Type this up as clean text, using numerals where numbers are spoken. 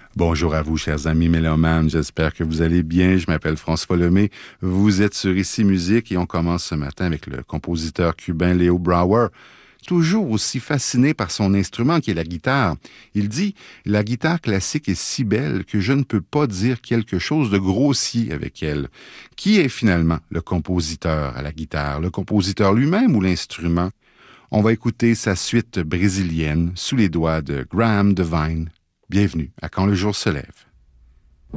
Bonjour à vous, chers amis mélomanes. J'espère que vous allez bien. Je m'appelle François Lemay. Vous êtes sur Ici Musique et on commence ce matin avec le compositeur cubain Leo Brouwer. Toujours aussi fasciné par son instrument qui est la guitare. Il dit « La guitare classique est si belle que je ne peux pas dire quelque chose de grossier avec elle. » Qui est finalement le compositeur à la guitare? Le compositeur lui-même ou l'instrument? On va écouter sa suite brésilienne sous les doigts de Graham Devine. Bienvenue à Quand le jour se lève.